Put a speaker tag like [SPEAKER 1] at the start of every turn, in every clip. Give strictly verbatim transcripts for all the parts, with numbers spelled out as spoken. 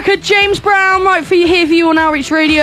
[SPEAKER 1] America, James Brown, right for you, here for you on Outreach Radio.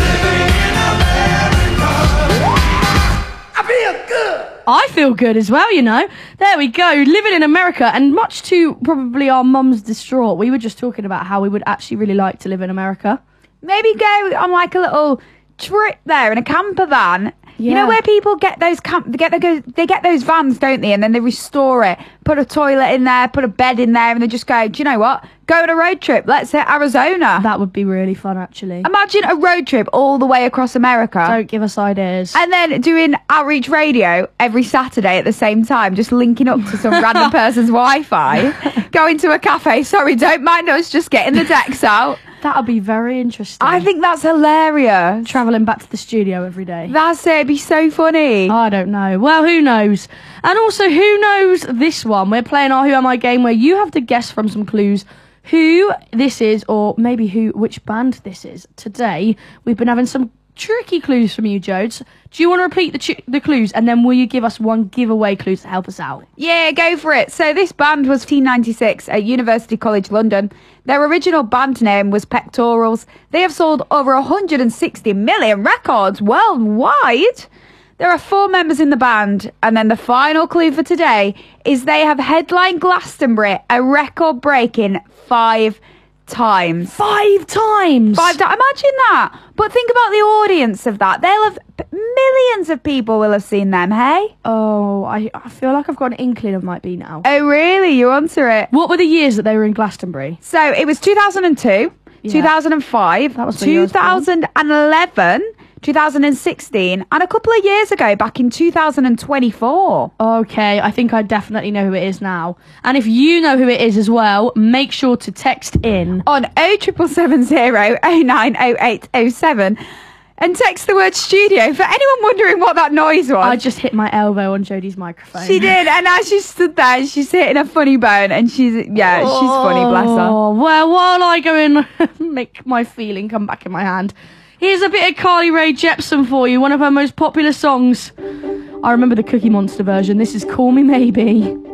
[SPEAKER 2] I feel good.
[SPEAKER 1] I feel good as well, you know. There we go, living in America, and much to probably our mum's distraught, we were just talking about how we would actually really like to live in America.
[SPEAKER 3] Maybe go on like a little trip there in a camper van.
[SPEAKER 1] Yeah.
[SPEAKER 3] You know where people get those camp, they get the, they get those vans, don't they? And then they restore it, put a toilet in there, put a bed in there, and they just go, do you know what? Go on a road trip. Let's hit Arizona.
[SPEAKER 1] That would be really fun, actually.
[SPEAKER 3] Imagine a road trip all the way across America.
[SPEAKER 1] Don't give us ideas.
[SPEAKER 3] And then doing Outreach Radio every Saturday at the same time, just linking up to some random person's Wi-Fi. Going to a cafe. Sorry, don't mind us, just getting the decks out.
[SPEAKER 1] That would be very interesting.
[SPEAKER 3] I think that's hilarious.
[SPEAKER 1] Travelling back to the studio every day.
[SPEAKER 3] That's it. It'd be so funny.
[SPEAKER 1] I don't know. Well, who knows? And also, who knows this one? We're playing our Who Am I game where you have to guess from some clues who this is, or maybe who, which band this is. Today, we've been having some tricky clues from you, Jodes. Do you want to repeat the, ch- the clues, and then will you give us one giveaway clue to help us out?
[SPEAKER 3] Yeah, go for it. So this band was nineteen ninety-six at University College London. Their original band name was Pectorals. They have sold over one hundred sixty million records worldwide. There are four members in the band, and then the final clue for today is they have headlined Glastonbury a record-breaking five times.
[SPEAKER 1] Five times?
[SPEAKER 3] Five times. Imagine that. But think about the audience of that. They'll have millions of people will have seen them. Hey.
[SPEAKER 1] Oh, I, I feel like I've got an inkling of might be now.
[SPEAKER 3] Oh, really? You're onto it.
[SPEAKER 1] What were the years that they were in Glastonbury?
[SPEAKER 3] So it was two thousand two, yeah. two thousand five,
[SPEAKER 1] that was
[SPEAKER 3] two thousand eleven, two thousand sixteen, and a couple of years ago, back in two thousand twenty-four.
[SPEAKER 1] Okay, I think I definitely know who it is now. And if you know who it is as well, make sure to text in
[SPEAKER 3] on oh triple seven zero oh nine oh eight oh seven and text the word studio. For anyone wondering what that noise was,
[SPEAKER 1] I just hit my elbow on Jodie's microphone.
[SPEAKER 3] She did, and as she stood there, she's hitting a funny bone, and she's, yeah, oh, she's funny, bless her.
[SPEAKER 1] Well, while I go and make my feeling come back in my hand, here's a bit of Carly Rae Jepsen for you, one of her most popular songs. I remember the Cookie Monster version. This is Call Me Maybe.